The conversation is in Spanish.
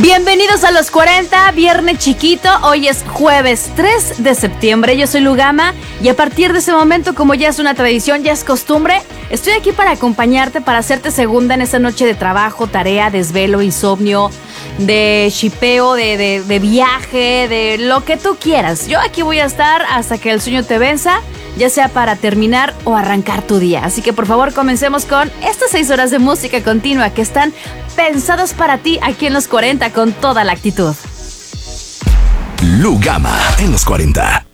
Bienvenidos a los 40, viernes chiquito, hoy es jueves 3 de septiembre, yo soy Lugama y a partir de ese momento, como ya es una tradición, ya es costumbre, estoy aquí para acompañarte, para hacerte segunda en esa noche de trabajo, tarea, desvelo, insomnio, de shipeo, de viaje, de lo que tú quieras. Yo aquí voy a estar hasta que el sueño te venza, ya sea para terminar o arrancar tu día. Así que por favor comencemos con estas 6 horas de música continua que están pensadas para ti aquí en los 40 con toda la actitud. Lugama en los 40.